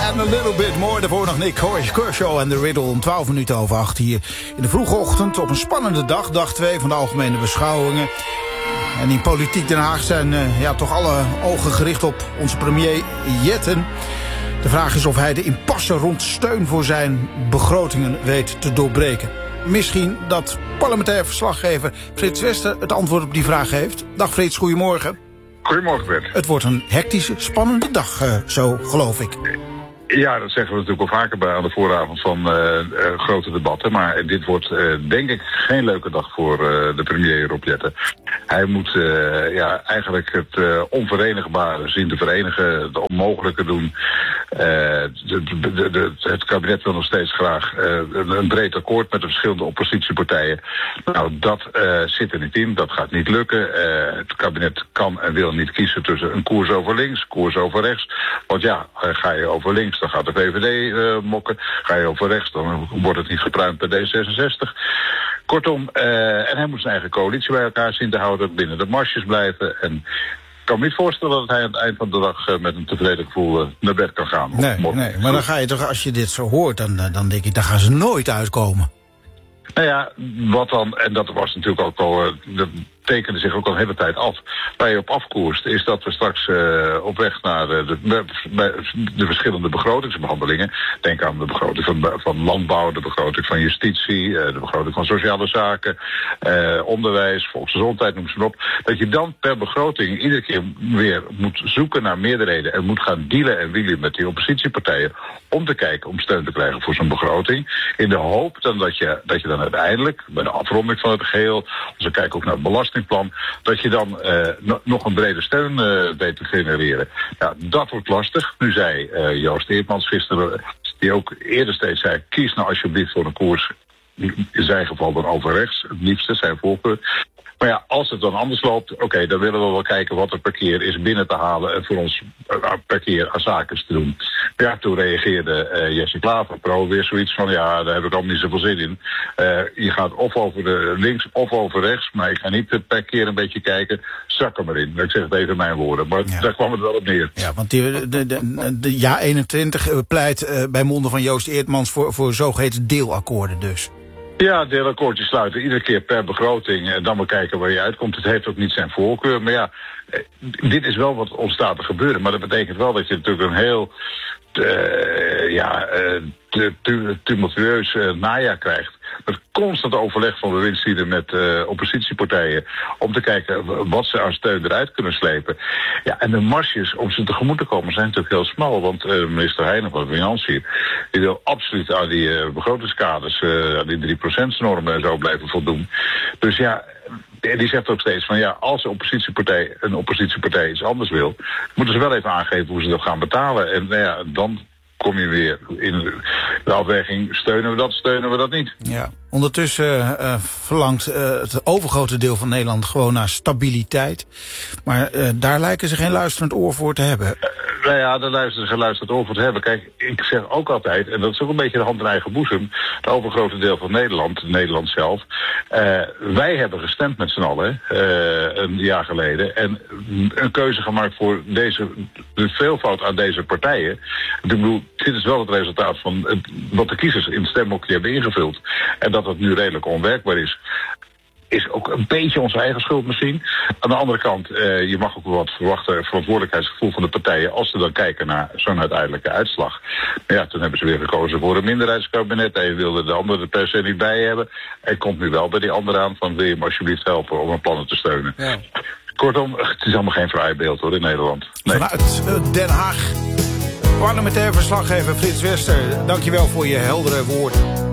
and a little bit more. Daarvoor nog Nick Kershaw en The Riddle om 12 minuten over 8 hier in de vroege ochtend. Op een spannende dag 2 van de algemene beschouwingen. En in Politiek Den Haag zijn toch alle ogen gericht op onze premier Jetten. De vraag is of hij de impasse rond steun voor zijn begrotingen weet te doorbreken. Misschien dat parlementair verslaggever Frits Wester het antwoord op die vraag heeft. Dag Frits, goedemorgen. Goedemorgen, Bert. Het wordt een hectische, spannende dag, zo geloof ik. Ja, dat zeggen we natuurlijk al vaker bij aan de vooravond van grote debatten. Maar dit wordt denk ik geen leuke dag voor de premier Rob Jetten. Hij moet eigenlijk het onverenigbare zien te verenigen, het onmogelijke doen. Het kabinet wil nog steeds graag een breed akkoord met de verschillende oppositiepartijen. Nou, dat zit er niet in, dat gaat niet lukken. Het kabinet kan en wil niet kiezen tussen een koers over links, koers over rechts. Want ja, ga je over links, dan gaat de VVD mokken. Ga je over rechts, dan wordt het niet gepruimd bij D66. Kortom, en hij moet zijn eigen coalitie bij elkaar zien te houden, binnen de marges blijven. En ik kan me niet voorstellen dat hij aan het eind van de dag met een tevreden gevoel naar bed kan gaan. Nee, maar dan ga je toch, als je dit zo hoort, dan denk ik, daar gaan ze nooit uitkomen. Nou ja, wat dan, en dat was natuurlijk ook al, dat tekende zich ook al een hele tijd af. Waar je op afkoerst, is dat we straks op weg naar de verschillende begrotingsbehandelingen. Denk aan de begroting van landbouw, de begroting van justitie, de begroting van sociale zaken, onderwijs, volksgezondheid, noem ze maar op. Dat je dan per begroting iedere keer weer moet zoeken naar meerderheden en moet gaan dealen en wielen met die oppositiepartijen om te kijken om steun te krijgen voor zo'n begroting. In de hoop dan dat je dan uiteindelijk, bij de afronding van het geheel, als we kijken ook naar het belastingplan, dat je dan nog een brede steun weet te genereren. Ja, dat wordt lastig. Nu zei Joost Eerdmans gisteren, die ook eerder steeds zei, kies nou alsjeblieft voor een koers, in zijn geval dan over rechts, het liefste, zijn voorkeur. Maar ja, als het dan anders loopt, oké, dan willen we wel kijken wat er per keer is binnen te halen en voor ons per keer aan zaken te doen. Ja, toen reageerde Jesse Klaver Pro weer zoiets van, ja, daar heb ik allemaal niet zoveel zin in. Je gaat of over de links of over rechts, maar ik ga niet per keer een beetje kijken, zak er maar in. Ik zeg het even in mijn woorden, maar daar kwam het wel op neer. Ja, want de Ja 21 pleit bij monden van Joost Eerdmans voor zogeheten deelakkoorden dus. Ja, deelakkoordjes sluiten iedere keer per begroting en dan maar kijken waar je uitkomt. Het heeft ook niet zijn voorkeur, maar ja, dit is wel wat ontstaat te gebeuren. Maar dat betekent wel dat je natuurlijk een heel tumultueus najaar krijgt. Met constant overleg van bewindslieden met oppositiepartijen om te kijken wat ze aan steun eruit kunnen slepen. Ja, en de marges om ze tegemoet te komen zijn natuurlijk heel smal. Want minister Heijnen van Financiën die wil absoluut aan die begrotingskaders, aan die 3%-normen en zo blijven voldoen. Dus ja, die zegt ook steeds van ja, als een oppositiepartij iets anders wil, moeten ze wel even aangeven hoe ze dat gaan betalen. En nou ja, dan kom je weer in de afweging, steunen we dat niet. Ja. Ondertussen verlangt het overgrote deel van Nederland gewoon naar stabiliteit. Maar daar lijken ze geen luisterend oor voor te hebben. Nou ja, daar luisteren ze geen luisterend oor voor te hebben. Kijk, ik zeg ook altijd, en dat is ook een beetje de hand in eigen boezem, het overgrote deel van Nederland zelf. Wij hebben gestemd met z'n allen een jaar geleden en een keuze gemaakt voor de veelvoud aan deze partijen. Ik bedoel, dit is wel het resultaat van wat de kiezers in het stemhokje hebben ingevuld. En dat het nu redelijk onwerkbaar is ook een beetje onze eigen schuld misschien. Aan de andere kant, je mag ook wel wat verwachten, verantwoordelijkheidsgevoel van de partijen als ze dan kijken naar zo'n uiteindelijke uitslag. Maar ja, toen hebben ze weer gekozen voor een minderheidskabinet. En je wilde de andere per se niet bij hebben. En komt nu wel bij die andere aan van wil je me alsjeblieft helpen om hun plannen te steunen. Ja. Kortom, het is allemaal geen fraai beeld hoor in Nederland. Nee. Vanuit Den Haag, parlementair verslaggever Frits Wester, dankjewel voor je heldere woorden.